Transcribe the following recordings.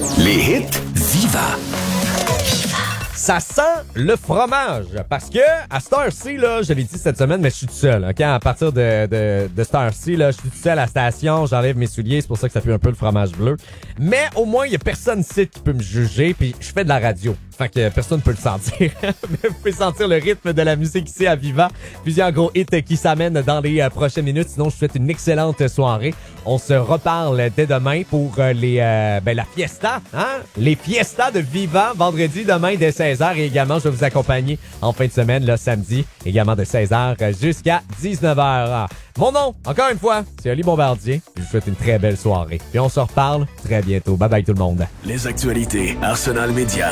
Les hits Viva. Ça sent le fromage. Parce que à Star-C, là, je l'ai dit cette semaine, mais je suis tout seul. OK? À partir de Star-C, là, je suis tout seul à la station, j'enlève mes souliers, c'est pour ça que ça pue un peu le fromage bleu. Mais au moins, il y a personne ici qui peut me juger, puis je fais de la radio. Fait que personne ne peut le sentir. Mais vous pouvez sentir le rythme de la musique ici à Viva. Plusieurs gros hits qui s'amènent dans les prochaines minutes. Sinon, je vous souhaite une excellente soirée. On se reparle dès demain pour la fiesta. Hein? Les fiestas de Viva, vendredi, demain, dès 16h. Et également, je vais vous accompagner en fin de semaine, le samedi, également de 16h jusqu'à 19h. Mon nom, encore une fois, c'est Oli Bombardier. Je vous souhaite une très belle soirée. Puis on se reparle très bientôt. Bye bye tout le monde. Les actualités Arsenal Média.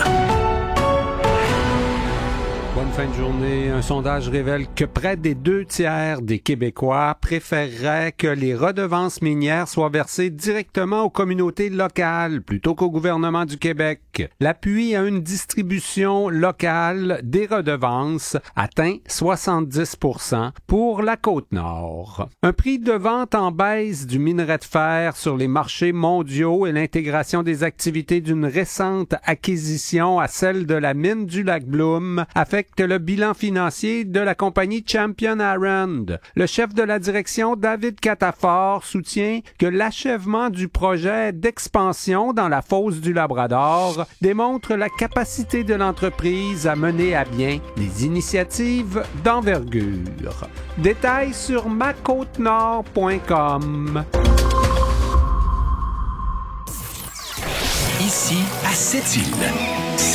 Bonne fin de journée. Un sondage révèle que près des 2/3 des Québécois préféreraient que les redevances minières soient versées directement aux communautés locales plutôt qu'au gouvernement du Québec. L'appui à une distribution locale des redevances atteint 70% pour la Côte-Nord. Un prix de vente en baisse du minerai de fer sur les marchés mondiaux et l'intégration des activités d'une récente acquisition à celle de la mine du lac Bloom affectent le bilan financier de la compagnie Champion Iron. Le chef de la direction, David Catafort, soutient que l'achèvement du projet d'expansion dans la fosse du Labrador démontre la capacité de l'entreprise à mener à bien des initiatives d'envergure. Détails sur macôtenord.com. Ici à Sept-Îles.